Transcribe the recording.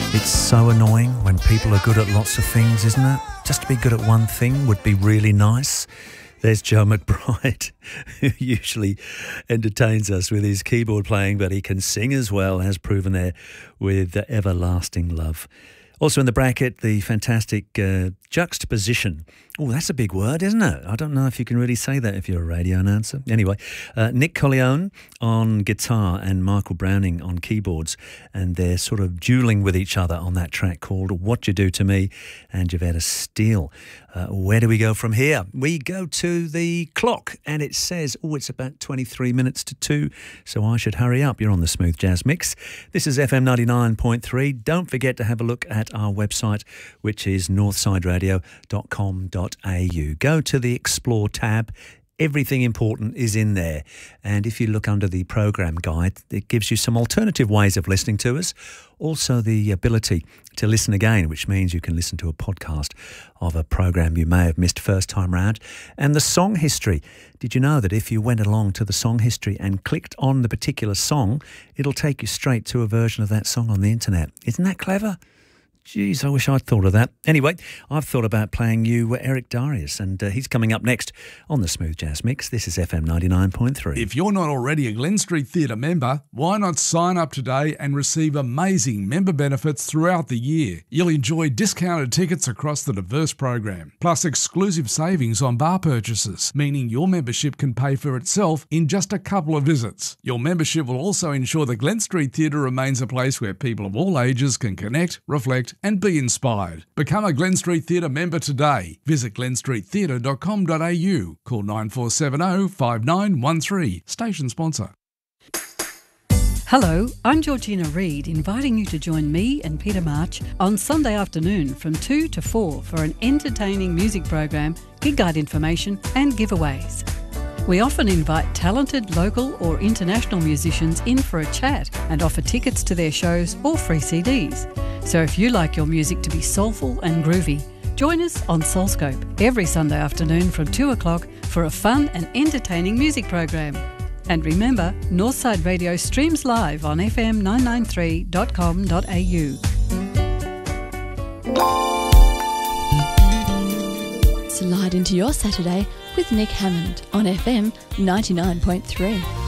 It's so annoying when people are good at lots of things, isn't it? Just to be good at one thing would be really nice. There's Joe McBride, who usually entertains us with his keyboard playing, but he can sing as well, as proven there with Everlasting Love. Also in the bracket, the fantastic juxtaposition. Oh, that's a big word, isn't it? I don't know if you can really say that if you're a radio announcer. Anyway, Nick Colleone on guitar and Michael Browning on keyboards, and they're sort of dueling with each other on that track called What You Do To Me and Javatta Steele. Where do we go from here? We go to the clock, and it says, it's about 23 minutes to 2, so I should hurry up. You're on the Smooth Jazz Mix. This is FM 99.3. Don't forget to have a look at our website, which is northsideradio.com.au. Go to the Explore tab. Everything important is in there. And if you look under the program guide, it gives you some alternative ways of listening to us. Also the ability to listen again, which means you can listen to a podcast of a program you may have missed first time round. And the song history. Did you know that if you went along to the song history and clicked on the particular song, it'll take you straight to a version of that song on the internet? Isn't that clever? Jeez, I wish I'd thought of that. Anyway, I've thought about playing you Eric Darius, and he's coming up next on the Smooth Jazz Mix. This is FM 99.3. If you're not already a Glen Street Theatre member, why not sign up today and receive amazing member benefits throughout the year? You'll enjoy discounted tickets across the diverse program, plus exclusive savings on bar purchases, meaning your membership can pay for itself in just a couple of visits. Your membership will also ensure the Glen Street Theatre remains a place where people of all ages can connect, reflect, and be inspired. Become a Glen Street Theatre member today. Visit glenstreettheatre.com.au. Call 9470 5913. Station sponsor. Hello, I'm Georgina Reid, inviting you to join me and Peter March on Sunday afternoon from 2 to 4 for an entertaining music program, gig guide information and giveaways. We often invite talented local or international musicians in for a chat and offer tickets to their shows or free CDs. So if you like your music to be soulful and groovy, join us on Soulscope every Sunday afternoon from 2 o'clock for a fun and entertaining music program. And remember, Northside Radio streams live on fm993.com.au. Slide into your Saturday with Nick Hammond on FM 99.3.